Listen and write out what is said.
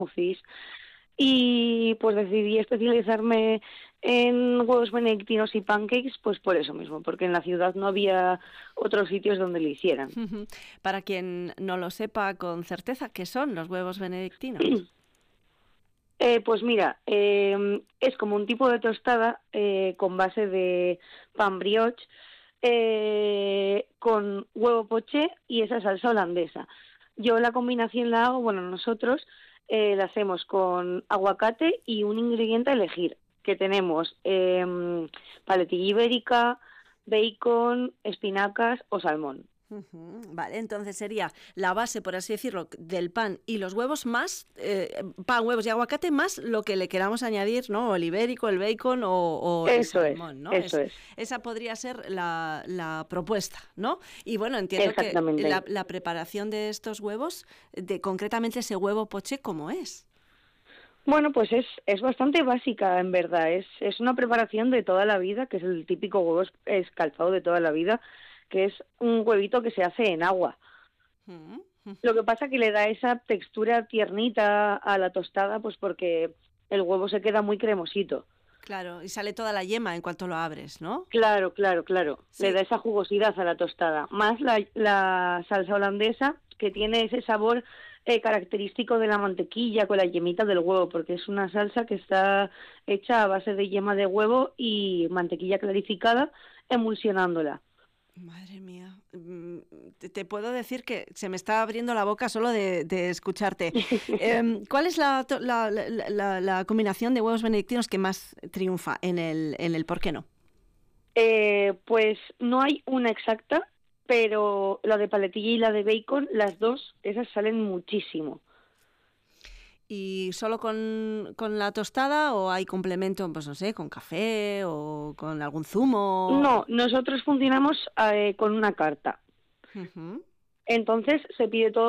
smoothies. Y pues decidí especializarme en huevos benedictinos y pancakes, pues por eso mismo, porque en la ciudad no había otros sitios donde lo hicieran. Para quien no lo sepa con certeza, ¿qué son los huevos benedictinos? Pues mira, es como un tipo de tostada con base de pan brioche, con huevo poché y esa salsa holandesa. Yo la combinación la hago, bueno, nosotros la hacemos con aguacate y un ingrediente a elegir, que tenemos paletilla ibérica, bacon, espinacas o salmón. Vale, entonces sería la base, por así decirlo, del pan y los huevos más, pan, huevos y aguacate más lo que le queramos añadir, ¿no? El ibérico, el bacon o el Eso es, salmón, ¿no? eso es, Esa podría ser la propuesta, ¿no? Y bueno, entiendo que exactamente. la preparación de estos huevos, de concretamente ese huevo poché, ¿cómo es? Bueno, pues es bastante básica, en verdad. Es una preparación de toda la vida, que es el típico huevo escalfado de toda la vida, que es un huevito que se hace en agua. Mm, Lo que ujú. pasa que le da esa textura tiernita a la tostada, pues porque el huevo se queda muy cremosito. Claro, y sale toda la yema en cuanto lo abres, ¿no? Claro, claro, claro. Le Sí. da esa jugosidad a la tostada. Más la salsa holandesa, que tiene ese sabor característico de la mantequilla con la yemita del huevo, porque es una salsa que está hecha a base de yema de huevo y mantequilla clarificada, emulsionándola. Madre mía, te puedo decir que se me está abriendo la boca solo de escucharte. ¿Cuál es la combinación de huevos benedictinos que más triunfa en el por qué no? Pues no hay una exacta, pero la de paletilla y la de bacon, las dos, esas salen muchísimo. ¿Y solo con la tostada o hay complemento, pues no sé, con café o con algún zumo? No, nosotros funcionamos con una carta. Ujú. Entonces se pide todo